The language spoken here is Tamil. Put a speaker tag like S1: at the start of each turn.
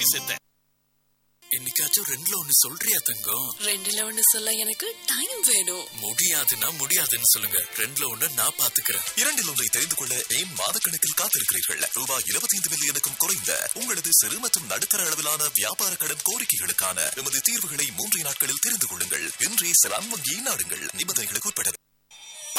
S1: செத்தேன். என்னைக்காச்சும் ரெண்டுல ஒண்ணு சொல்றியா தங்கம்?
S2: ரெண்டுல ஒண்ணு சொல்ல எனக்கு டைம் வேணும்.
S1: முடியாதுன்னா முடியாதுன்னு சொல்லுங்க. ரெண்டுல ஒண்ணு நான் பாத்துக்கிறேன்.
S3: இரண்டில் ஒன்றை தெரிந்து கொள்ள ஏன் மாதக்கணக்கில் காத்திருக்கிறீர்கள்? ரூபாய் 25 மில்லியனுக்கும் குறைந்த உங்களது சிறு மற்றும் நடுத்தர அளவிலான வியாபார கடன் கோரிக்கைகளுக்கான எமது தீர்வுகளை 3 நாட்களில் தெரிந்து கொள்ளுங்கள். இன்றே செலான் வங்கியை நாடுங்கள். நிபந்தனைகளுக்கு உட்பட்டது.